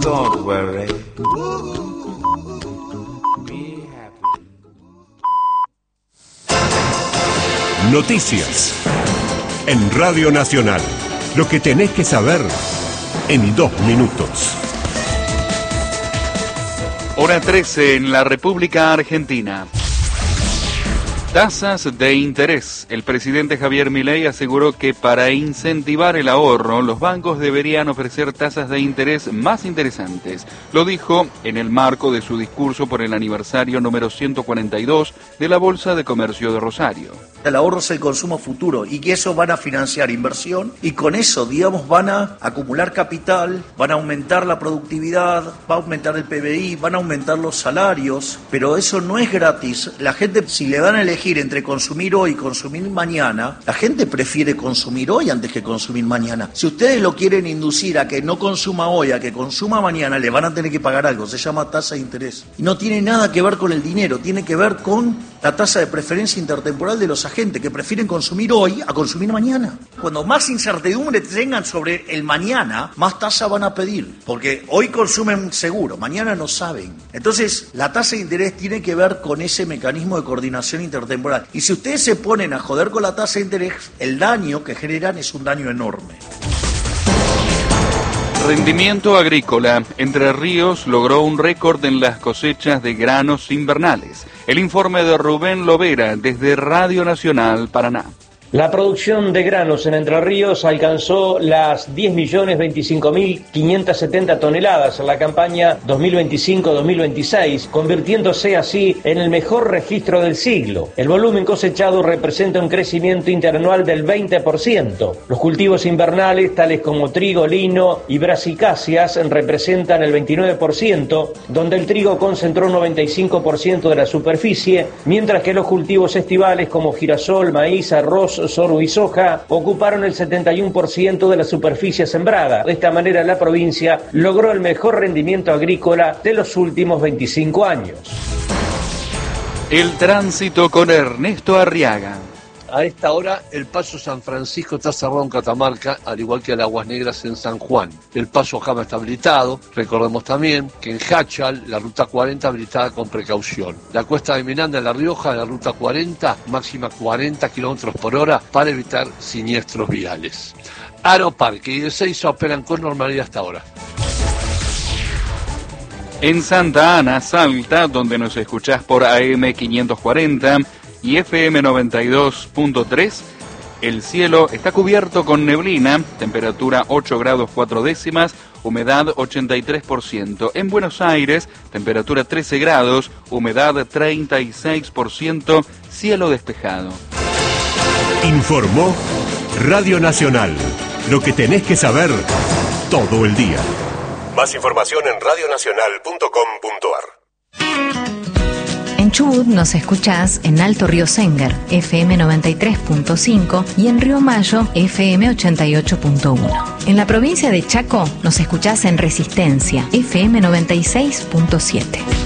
Don't worry. Be happy. Noticias en Radio Nacional. Lo que tenés que saber en 2 minutos. Hora 13 en la República Argentina. Tasas de interés. El presidente Javier Milei aseguró que para incentivar el ahorro, los bancos deberían ofrecer tasas de interés más interesantes. Lo dijo en el marco de su discurso por el aniversario número 142 de la Bolsa de Comercio de Rosario. El ahorro es el consumo futuro y que eso van a financiar inversión y con eso, digamos, van a acumular capital, van a aumentar la productividad, va a aumentar el PBI, van a aumentar los salarios, pero eso no es gratis. La gente, si le dan a elegir entre consumir hoy y consumir mañana, la gente prefiere consumir hoy antes que consumir mañana. Si ustedes lo quieren inducir a que no consuma hoy, a que consuma mañana, le van a tener que pagar algo, se llama tasa de interés. Y no tiene nada que ver con el dinero, tiene que ver con la tasa de preferencia intertemporal de los agentes que prefieren consumir hoy a consumir mañana. Cuando más incertidumbre tengan sobre el mañana, más tasa van a pedir, porque hoy consumen seguro, mañana no saben. Entonces, la tasa de interés tiene que ver con ese mecanismo de coordinación intertemporal. Y si ustedes se ponen a joder con la tasa de interés, el daño que generan es un daño enorme. Rendimiento agrícola. Entre Ríos logró un récord en las cosechas de granos invernales. El informe de Rubén Lovera desde Radio Nacional Paraná. La producción de granos en Entre Ríos alcanzó las 10.025.570 toneladas en la campaña 2025-2026, convirtiéndose así en el mejor registro del siglo. El volumen cosechado representa un crecimiento interanual del 20%. Los cultivos invernales, tales como trigo, lino y brasicáceas, representan el 29%, donde el trigo concentró un 95% de la superficie, mientras que los cultivos estivales como girasol, maíz, arroz, sorgo y soja ocuparon el 71% de la superficie sembrada. De esta manera la provincia logró el mejor rendimiento agrícola de los últimos 25 años. El tránsito con Ernesto Arriaga. A esta hora, el paso San Francisco está cerrado en Catamarca, al igual que el Aguas Negras en San Juan. El paso Jama está habilitado. Recordemos también que en Hachal, la ruta 40 habilitada con precaución. La Cuesta de Miranda en La Rioja, la ruta 40, máxima 40 kilómetros por hora para evitar siniestros viales. Aeroparque y Ezeiza operan con normalidad hasta ahora. En Santa Ana, Salta, donde nos escuchás por AM 540 y FM 92.3, el cielo está cubierto con neblina, temperatura 8 grados 4 décimas, humedad 83%. En Buenos Aires, temperatura 13 grados, humedad 36%, cielo despejado. Informó Radio Nacional. Lo que tenés que saber todo el día. Más información en radionacional.com.ar. En Chubut nos escuchás en Alto Río Sénger, FM 93.5 y en Río Mayo, FM 88.1. En la provincia de Chaco nos escuchás en Resistencia, FM 96.7.